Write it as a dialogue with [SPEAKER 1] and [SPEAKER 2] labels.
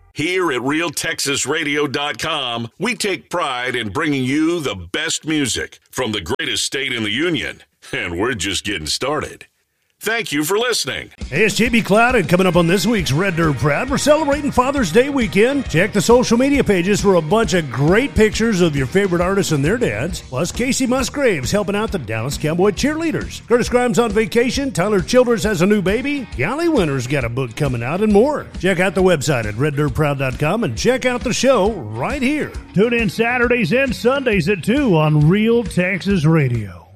[SPEAKER 1] Here at RealTexasRadio.com, we take pride in bringing you the best music from the greatest state in the union, and we're just getting started. Thank you for listening.
[SPEAKER 2] Hey, it's JB Cloud, and coming up on this week's Red Dirt Proud, we're celebrating Father's Day weekend. Check the social media pages for a bunch of great pictures of your favorite artists and their dads. Plus, Casey Musgraves helping out the Dallas Cowboy cheerleaders. Curtis Grimes on vacation. Tyler Childers has a new baby. Gally Winter's got a book coming out and more. Check out the website at reddirtproud.com and check out the show right here. Tune in Saturdays and Sundays at 2 on Real Texas Radio.